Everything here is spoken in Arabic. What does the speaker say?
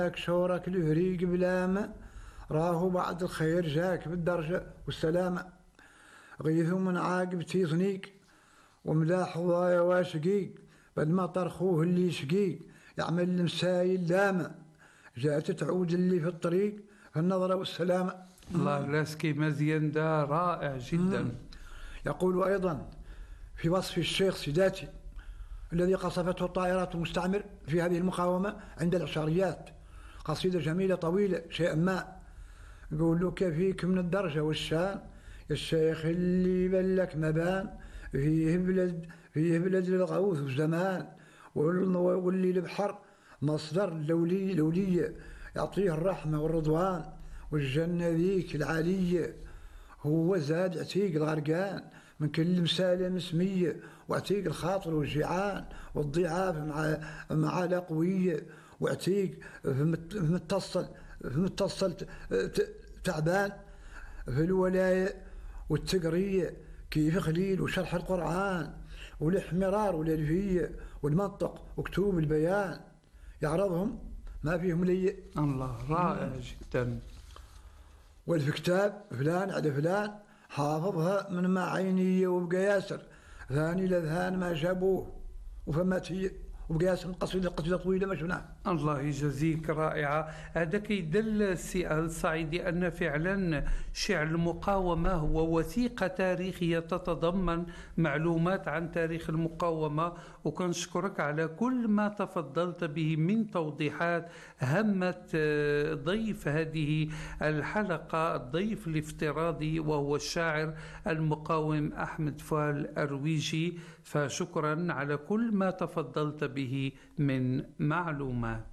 شورك الفريق بلامة، راهو بعد الخير جاك بالدرجة والسلامة. غيثوا من عاقب تيصنيق، وملاح ضايا واشقيق، بالمطر خوه اللي شقيق، يعمل المسايل لامة، جات تعود اللي في الطريق في النظرة والسلامة. الله لاسكي مزيان ده رائع جدا. يقول أيضا في وصف الشيخ سيداتي الذي قصفته الطائرات المستعمر في هذه المقاومة عند العشاريات، قصيدة جميلة طويلة شيئا ما، يقول له كيفيك من الدرجة والشان يا الشيخ اللي بلك مبان، فيه بلد للغوث والزمان، واللي البحر مصدر لولية يعطيه الرحمة والرضوان، والجنة ذيك العالية هو زاد عتيق الغرقان من كل مسالة مسمية، وعتيق الخاطر والجيعان والضعاف مع الأقوية، وعتيق في متصل تعبان في الولاية والتقرية كيف خليل وشرح القرآن والاحمرار والألفية والمنطق وكتوب البيان، يعرضهم ما فيهم لي. الله رائع جدا. والفي كتاب فلان على فلان حافظها من معينية وبقى ياسر ثاني لذهان ما جابوه وفمات هي وبقى ياسر قصيدة طويلة ما شفناها. الله يجزيك رائعة. هذا كيدل السي الصعيدي أن فعلا شعر المقاومة هو وثيقة تاريخية تتضمن معلومات عن تاريخ المقاومة، وكنشكرك على كل ما تفضلت به من توضيحات همت ضيف هذه الحلقة، الضيف الافتراضي وهو الشاعر المقاوم أحمد فؤاد الرويجي، فشكرا على كل ما تفضلت به من معلومات.